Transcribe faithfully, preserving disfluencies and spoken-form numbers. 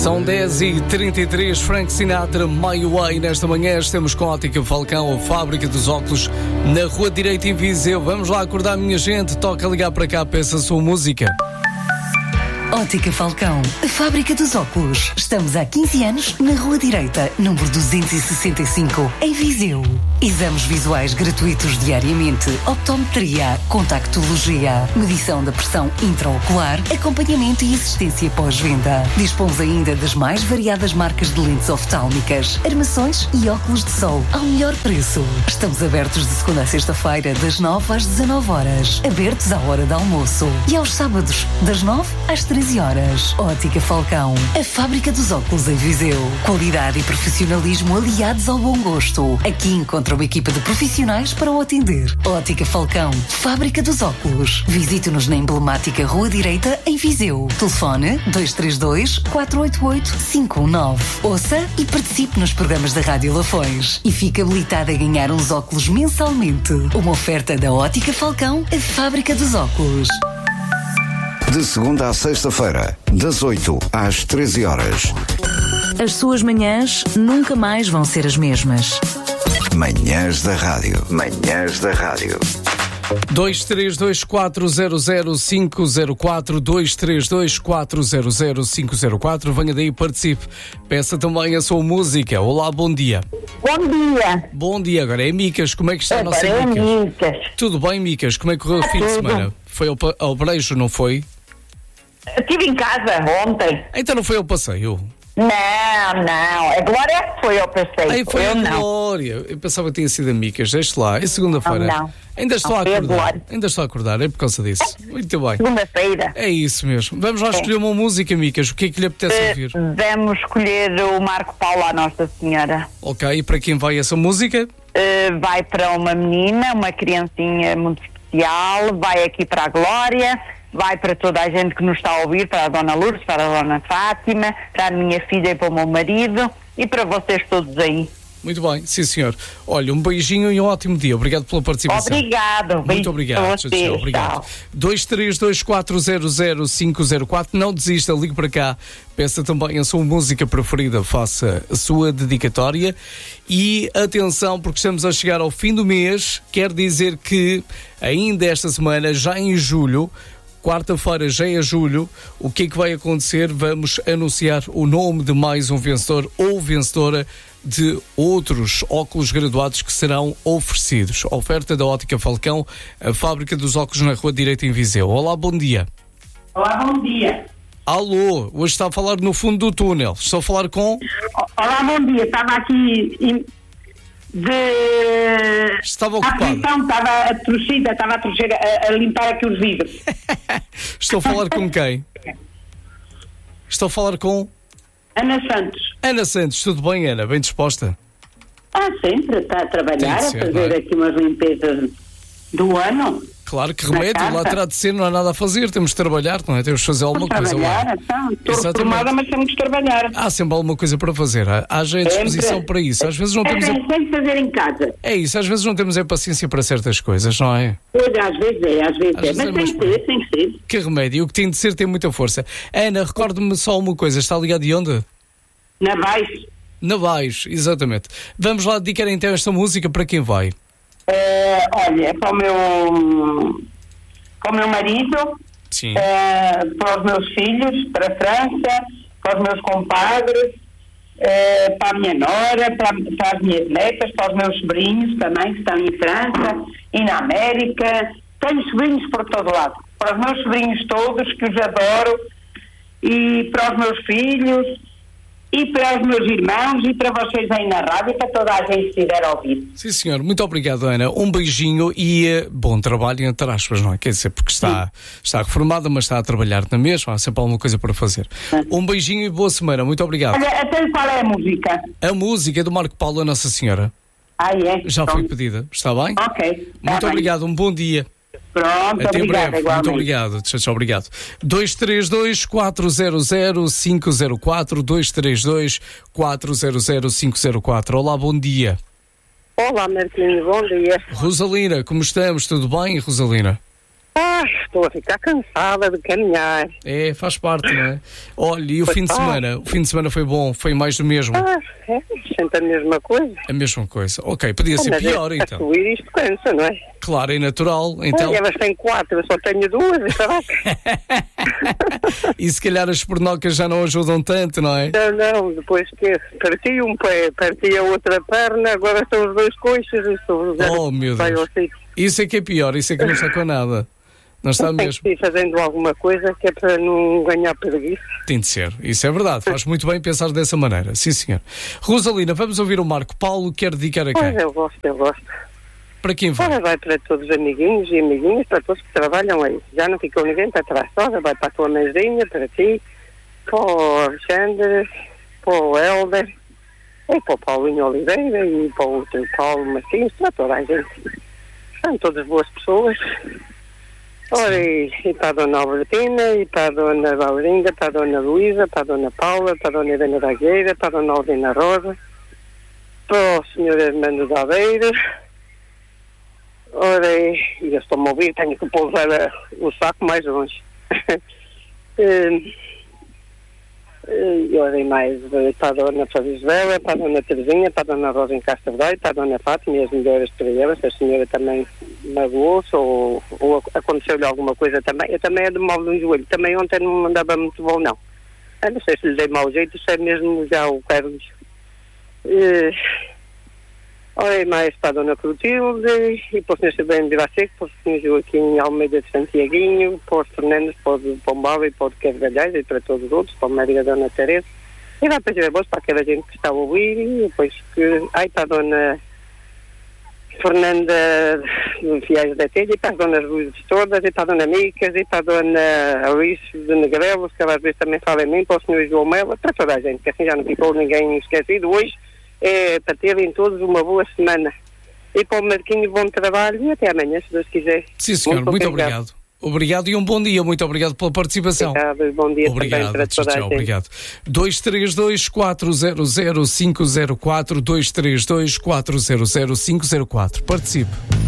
São dez e trinta e três, Frank Sinatra, My Way. Nesta manhã estamos com a Ótica Falcão, a fábrica dos óculos, na Rua Direita em Viseu. Vamos lá acordar, minha gente. Toca ligar para cá, peça a sua música. Ótica Falcão, a fábrica dos óculos. Estamos há quinze anos na Rua Direita, número duzentos e sessenta e cinco, em Viseu. Exames visuais gratuitos diariamente, optometria, contactologia, medição da pressão intraocular, acompanhamento e assistência pós-venda. Dispomos ainda das mais variadas marcas de lentes oftálmicas, armações e óculos de sol ao melhor preço. Estamos abertos de segunda a sexta-feira, das nove às dezanove horas, abertos à hora de almoço, e aos sábados, das nove às treze horas. Ótica Falcão, a fábrica dos óculos em Viseu. Qualidade e profissionalismo aliados ao bom gosto. Aqui encontra uma equipa de profissionais para o atender. Ótica Falcão, fábrica dos óculos. Visite-nos na emblemática Rua Direita, em Viseu. Telefone dois três dois, quatro oito oito, cinco um nove. Ouça e participe nos programas da Rádio Lafões. E fique habilitado a ganhar uns óculos mensalmente. Uma oferta da Ótica Falcão, a fábrica dos óculos. De segunda à sexta-feira, das oito às treze horas. As suas manhãs nunca mais vão ser as mesmas. Manhãs da Rádio. Manhãs da Rádio. dois três dois, quatro zero zero, cinco zero quatro, dois três dois, quatro zero zero, cinco zero quatro. Venha daí, participe. Peça também a sua música. Olá, bom dia. Bom dia. Bom dia, agora é Micas. Como é que está a nossa é Micas? Micas? Tudo bem, Micas? Como é que correu o fim de semana? Foi ao, pa- ao brejo, não foi? Estive em casa ontem. Então não foi ao passeio? Não, não. A Glória foi ao passeio. Aí foi eu a não. Glória. Eu pensava que tinha sido a Micas. Deixe lá. É segunda-feira. Não, não. Ainda estou Não, a foi a acordar. Glória. Ainda estou a acordar. É por causa disso. Muito bem. Segunda-feira. É isso mesmo. Vamos lá escolher uma música, Micas. O que é que lhe apetece Eh, ouvir? Vamos escolher o Marco Paulo à Nossa Senhora. Ok. E para quem vai essa música? Eh, vai para uma menina, uma criancinha muito especial. Vai aqui para a Glória. Vai para toda a gente que nos está a ouvir, para a Dona Lourdes, para a Dona Fátima, para a minha filha e para o meu marido e para vocês todos aí. Muito bem. Sim, senhor. Olha, um beijinho e um ótimo dia. Obrigado pela participação. Obrigado. Muito Beijo obrigado. para Tchau, vocês. tchau. Obrigado. Tchau. dois três dois, quatro zero zero, cinco zero quatro. Não desista, ligue para cá. Peça também a sua música preferida, faça a sua dedicatória. E atenção, porque estamos a chegar ao fim do mês. Quer dizer que ainda esta semana, já em julho, quarta-feira já é julho, o que é que vai acontecer? Vamos anunciar o nome de mais um vencedor ou vencedora de outros óculos graduados que serão oferecidos. A oferta da Ótica Falcão, a fábrica dos óculos na Rua Direita em Viseu. Olá, bom dia. Olá, bom dia. Alô, hoje está a falar no fundo do túnel. Estou a falar com... Olá, bom dia. Estava aqui em- de... Estava ocupado. aflição, estava a torcida, estava a, torcer, a, a limpar aqui os vidros. Estou a falar com quem? Estou a falar com... Ana Santos. Ana Santos. Tudo bem, Ana? Bem disposta? Ah, sempre está a trabalhar, Tem a de ser, fazer não é? aqui umas limpezas do ano. Claro que Na remédio, casa. lá terá de ser, não há nada a fazer, temos de trabalhar, não é? Temos de fazer alguma Vamos coisa trabalhar, lá. então. Estou Exatamente. reformada, mas temos de trabalhar. Há sempre alguma coisa para fazer, há- haja a disposição Sempre. para isso. Às vezes não temos É a... sem fazer em casa. É isso, às vezes não temos a paciência para certas coisas, não é? Pois, às vezes é, às vezes Às é. vezes Mas é tem mais que por aí. ser, tem que ser. Que remédio, o que tem de ser tem muita força. Ana, recorde-me só uma coisa, está ligado de onde? Na baixo. Na Baixo, exatamente. Vamos lá dedicar então esta música para quem vai. Eh, olha, é para o meu, para o meu marido, Sim. eh, para os meus filhos, para a França, para os meus compadres, eh, para a minha nora, para, para as minhas netas, para os meus sobrinhos também que estão em França e na América. Tenho sobrinhos por todo lado. Para os meus sobrinhos todos, que os adoro, e para os meus filhos, e para os meus irmãos, e para vocês aí na rádio, e para toda a gente que estiver a ouvir. Sim, senhor. Muito obrigado, Ana. Um beijinho e eh, bom trabalho, entre aspas, não é? Quer dizer, porque está, está reformada, mas está a trabalhar na mesma, há sempre alguma coisa para fazer. Um beijinho e boa semana. Muito obrigado. Olha, até qual é a música? A música é do Marco Paulo, a Nossa Senhora. Ah, é? Já foi Pronto. pedida. Está bem? Ok. Tá Muito bem. obrigado. Um bom dia. Pronto, Até em obrigada, breve. igualmente. Muito obrigado. Tchau, tchau, obrigado. dois três dois, quatro zero zero, cinco zero quatro, dois três dois, quatro zero zero, cinco zero quatro. Olá, bom dia. Olá, Martinho, bom dia. Rosalina, como estamos? Tudo bem, Rosalina? Ah, estou a ficar cansada de caminhar. É, faz parte, não é? Olha, e o fim de semana? O fim de semana foi bom? Foi mais do mesmo? Ah, é, sempre a mesma coisa. A mesma coisa. Ok, podia ser Mas pior, é, então. A subir isto cansa, não é? Claro, é natural. Então... Olha, elas têm quatro, eu só tenho duas, esta vaca. E se calhar as pernocas já não ajudam tanto, não é? Não, não, depois que parti um pé, parti a outra perna, agora estão os dois coxas e estou... Oh, meu Deus. Isso é que é pior, isso é que não está com nada. Não está Tem mesmo. que ir fazendo alguma coisa que é para não ganhar preguiça. Tem de ser, isso é verdade. Faz muito bem pensar dessa maneira. Sim, senhor. Rosalina, vamos ouvir o Marco Paulo. Quer dedicar a quem? Pois, eu gosto, eu gosto. Para quem vai? Ora, vai para todos os amiguinhos e amiguinhas, para todos que trabalham aí. Já não ficou ninguém para trás. Ora, vai para a tua mesinha, para ti, para o Alexandre, para o Helder, e para o Paulinho Oliveira e para o outro Paulo Martins, para toda a gente. São todas boas pessoas. Ora, e, e para a Dona Albertina, e para a Dona Laurinda, para a Dona Luísa, para a Dona Paula, para a Dona Helena da Gueira, para a Dona Aldina Rosa, para o senhor Armando da Aveira. Ora, e eu estou-me a ouvir, tenho que pousar a, o saco mais longe. e, e ora, e mais para a Dona Fazisbela, para a Dona Terezinha, para a Dona Rosa em Castrodai, para a Dona Fátima e as melhores para elas. Se a senhora também magoou-se ou, ou aconteceu-lhe alguma coisa também. Eu também é de mal no joelho. Também ontem não andava muito bom, não. Eu não sei se lhe dei mau jeito, se é mesmo já o Carlos. E, ora, e mais para a Dona Clotilde, e para o senhor Silvano de Vilaseco, para o senhor Joaquim Almeida de Santiaguinho, para os Fernandes, para o Pombal e para o de Carvalhais e para todos os outros, para a Maria Dona Teresa. E vai para Gerabos, para aquela gente que está a ouvir, e depois que... Ai, para a Dona Fernanda Fiais da Telha, e para as Donas Luísas todas, e para a Dona Micas, e para a Dona Alice de Negrelos, que ela às vezes também fala em mim, para o senhor João Mela, para toda a gente, que assim já não ficou ninguém esquecido. Hoje é para terem todos uma boa semana. E para o Marquinho, bom trabalho e até amanhã, se Deus quiser. Sim, senhor, muito, muito obrigado. Obrigado e um bom dia. Muito obrigado pela participação. Obrigado e bom dia obrigado, também para toda a gente. Obrigado. dois três dois, quatro zero zero, cinco zero quatro, dois três dois, quatro zero zero, cinco zero quatro. Participe.